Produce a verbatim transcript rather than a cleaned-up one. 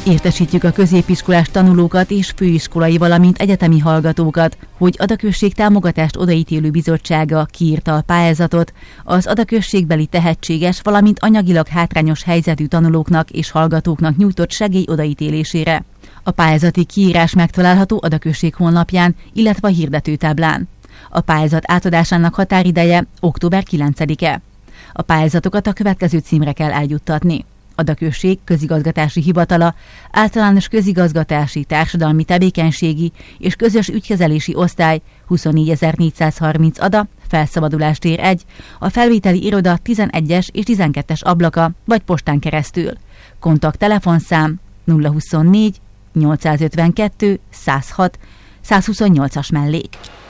Értesítjük a középiskolás tanulókat és főiskolai, valamint egyetemi hallgatókat, hogy Adakösség támogatást odaítélő bizottsága kiírta a pályázatot az Adakösségbeli tehetséges, valamint anyagilag hátrányos helyzetű tanulóknak és hallgatóknak nyújtott segély odaítélésére. A pályázati kiírás megtalálható Adakösség honlapján, illetve a hirdetőtáblán. A pályázat átadásának határideje október kilencedike. A pályázatokat a következő címre kell eljuttatni: Adakösség Közigazgatási Hivatala, Általános Közigazgatási, Társadalmi Tevékenységi és Közös Ügykezelési Osztály, huszonnégyezer-négyszázharminc Ada, Felszabadulás tér egy, a felvételi iroda tizenegyes és tizenkettes ablaka, vagy postán keresztül. Kontakt telefonszám nulla huszonnégy nyolcszázötvenkettő százhat százhuszonnyolcas mellék.